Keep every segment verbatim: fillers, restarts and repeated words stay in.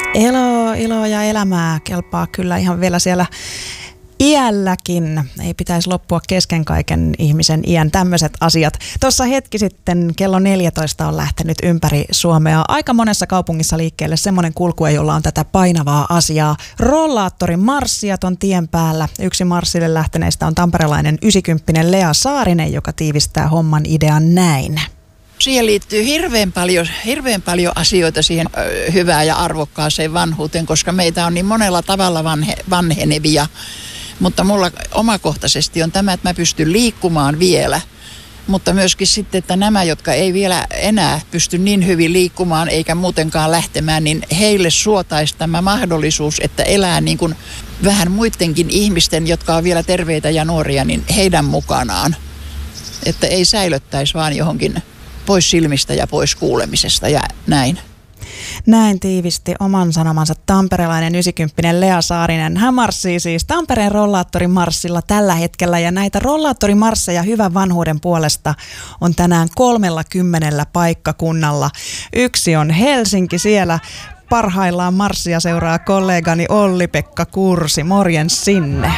Elo, ilo ja elämää kelpaa kyllä ihan vielä siellä iälläkin. Ei pitäisi loppua kesken kaiken ihmisen iän tämmöiset asiat. Tuossa hetki sitten kello neljätoista on lähtenyt ympäri Suomea aika monessa kaupungissa liikkeelle semmoinen kulkue, jolla on tätä painavaa asiaa. Rollaattorin marssijat on tien päällä. Yksi marssille lähteneistä on tamperelainen ysikymppinen Lea Saarinen, joka tiivistää homman idean näin. Siihen liittyy hirveän paljon, hirveän paljon asioita siihen ö, hyvään ja arvokkaaseen vanhuuteen, koska meitä on niin monella tavalla vanhe, vanhenevia. Mutta mulla omakohtaisesti on tämä, että mä pystyn liikkumaan vielä. Mutta myöskin sitten, että nämä, jotka ei vielä enää pysty niin hyvin liikkumaan eikä muutenkaan lähtemään, niin heille suotaisi tämä mahdollisuus, että elää niin kuin vähän muidenkin ihmisten, jotka on vielä terveitä ja nuoria, niin heidän mukanaan. Että ei säilöttäisi vaan johonkin pois silmistä ja pois kuulemisesta ja näin. Näin tiivisti oman sanomansa tamperelainen ysikymppinen Lea Saarinen. Hän marssii siis Tampereen rollaattorimarssilla tällä hetkellä ja näitä rollaattorimarsseja hyvän vanhuuden puolesta on tänään kolmella kymmenellä paikkakunnalla. Yksi on Helsinki, siellä parhaillaan marssia seuraa kollegani Olli-Pekka Kursi. Morjens sinne.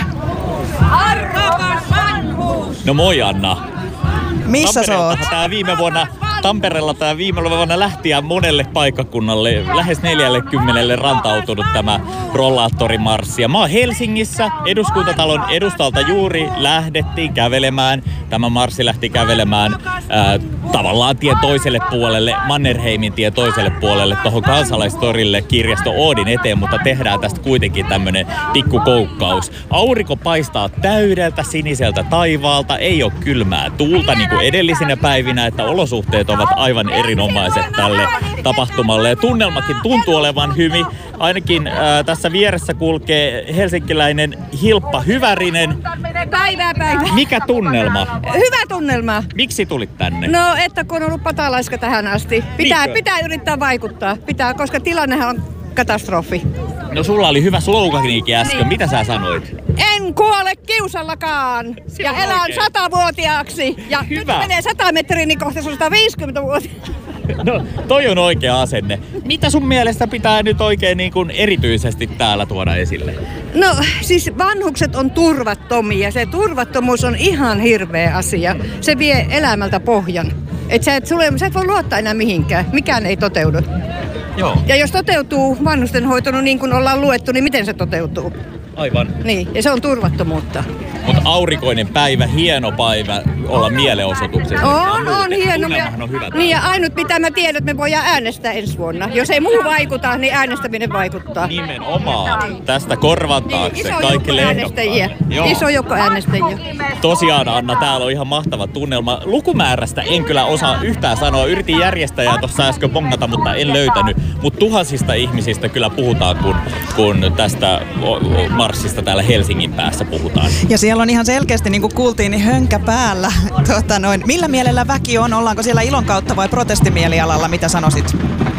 Arvokas vanhuus! No moi Anna. Missä sä oot? Tää viime vuonna, Tampereella tämä viime vuonna lähti ja monelle paikkakunnalle, lähes neljällekymmenelle rantautunut tämä rollaattorimarssi. Ja mä oon Helsingissä, Eduskuntatalon edustalta juuri lähdettiin kävelemään. Tämä marssi lähti kävelemään ää, tavallaan tien toiselle puolelle, Mannerheimin tien toiselle puolelle, tuohon Kansalaistorille kirjasto Oodin eteen, mutta tehdään tästä kuitenkin tämmönen pikkukoukkaus. Aurinko paistaa täydeltä siniseltä taivaalta, ei ole kylmää tuulta niin kuin edellisinä päivinä, että olosuhteet ovat aivan erinomaiset tälle tapahtumalle. Ja tunnelmakin tuntuu olevan hyvin. Ainakin ää, tässä vieressä kulkee helsinkiläinen Hilppa Hyvärinen. Päivää päivää. Mikä tunnelma? Hyvä tunnelma. Miksi tulit tänne? No, että kun on ollut patalaiska tähän asti. Pitää, Niinkö? pitää yrittää vaikuttaa. Pitää, koska tilannehan on katastrofi. No sulla oli hyvä sloganiikin äsken. Niin. Mitä sä sanoit? En kuole kiusallakaan. Se ja on elän oikein. satavuotiaaksi. Ja Hyvä. nyt menee sata metriä, niin kohta se on sata viisikymmentä vuotiaaksi. No, toi on oikea asenne. Mitä sun mielestä pitää nyt oikein niin kuin erityisesti täällä tuoda esille? No siis vanhukset on turvattomia. Se turvattomuus on ihan hirveä asia. Se vie elämältä pohjan. Et sä, et, sulle, sä et voi luottaa enää mihinkään. Mikään ei toteudu. Joo. Ja jos toteutuu vanhustenhoito niin kuin ollaan luettu, niin miten se toteutuu? Aivan. Niin, ja se on turvattomuutta. Mutta aurinkoinen päivä, hieno päivä olla mielenosoituksessa. On, on hieno. Tunnelmahan on hyvä. Niin ja ainut mitä mä tiedän, että me voidaan äänestää ensi vuonna. Jos ei muu vaikuta, niin äänestäminen vaikuttaa. Nimenomaan. Tästä korvan taakse Iso kaikille joukko äänestäjiä. Joo. Iso joukko äänestäjiä. Tosiaan Anna, täällä on ihan mahtava tunnelma. Lukumäärästä en kyllä osaa yhtään sanoa. Yritin järjestäjää tuossa äsken bongata, mutta en löytänyt. Mutta tuhansista ihmisistä kyllä puhutaan, kun, kun tästä marssista täällä Helsingin päässä puhutaan. Ja siellä on ihan selkeästi, niin kuin kuultiin, niin hönkä päällä. Tuota, noin. Millä mielellä väki on? Ollaanko siellä ilon kautta vai protestimielialalla? Mitä sanoisit?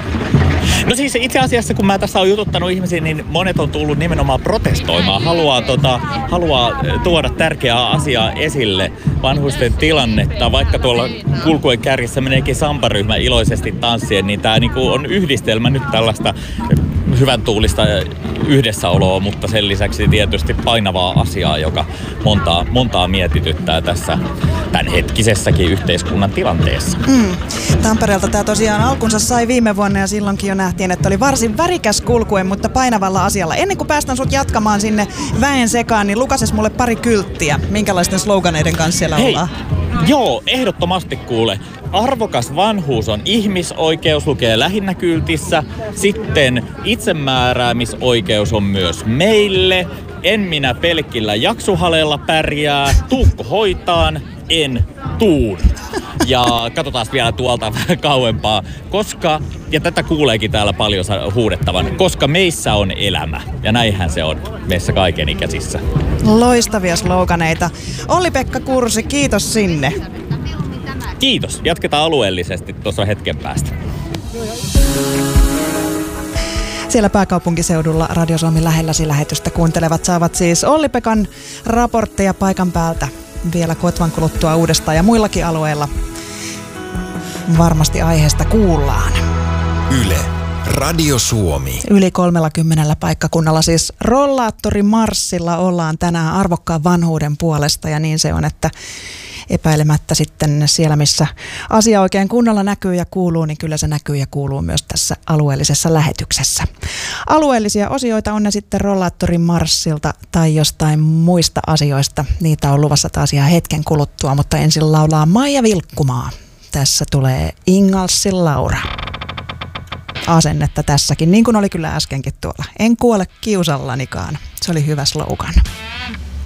No siis itse asiassa, kun mä tässä olen jututtanut ihmisiä, niin monet on tullut nimenomaan protestoimaan. Haluaa, tota, haluaa tuoda tärkeää asiaa esille, vanhusten tilannetta. Vaikka tuolla kulkuen kärjessä meneekin sambaryhmä iloisesti tanssien, niin tää niinku on yhdistelmä nyt tällaista hyvän tuulista yhdessäoloa, mutta sen lisäksi tietysti painavaa asiaa, joka montaa, montaa mietityttää tässä tämänhetkisessäkin yhteiskunnan tilanteessa. Mm. Tampereelta tämä tosiaan alkunsa sai viime vuonna ja silloinkin jo nähtiin, että oli varsin värikäs kulkue, mutta painavalla asialla. Ennen kuin päästän sut jatkamaan sinne väen sekaan, niin lukases mulle pari kylttiä. Minkälaisten sloganeiden kanssa siellä Hei, ollaan? joo, ehdottomasti kuule. Arvokas vanhuus on ihmisoikeus, lukee lähinnä kyltissä. Sitten itsemääräämisoikeus on myös meille. En minä pelkillä jaksuhaleella pärjää. Tuukko hoitaan, en tuun. Ja katsotaan vielä tuolta vähän kauempaa, koska, ja tätä kuuleekin täällä paljon huudettavan, koska meissä on elämä. Ja näinhän se on meissä kaikenikäisissä. Loistavia sloganeita. Olli-Pekka Kursi, kiitos sinne. Kiitos. Jatketaan alueellisesti tuossa hetken päästä. Siellä pääkaupunkiseudulla Radio Suomi lähelläsi lähetystä kuuntelevat saavat siis Olli-Pekan raportteja paikan päältä vielä kotvan kuluttua uudestaan ja muillakin alueilla varmasti aiheesta kuullaan. Yle Radio Suomi. Yli kolmellakymmenellä paikkakunnalla siis rollaattorimarssilla ollaan tänään arvokkaan vanhuuden puolesta ja niin se on, että epäilemättä sitten siellä, missä asia oikein kunnolla näkyy ja kuuluu, niin kyllä se näkyy ja kuuluu myös tässä alueellisessa lähetyksessä. Alueellisia osioita on ne sitten rollaattorimarssilta tai jostain muista asioista. Niitä on luvassa taas ihan hetken kuluttua, mutta ensin laulaa Maija Vilkkumaa. Tässä tulee Ingalsin Laura. Asennetta tässäkin, niin kuin oli kyllä äskenkin tuolla. En kuole kiusallanikaan. Se oli hyvä slogan.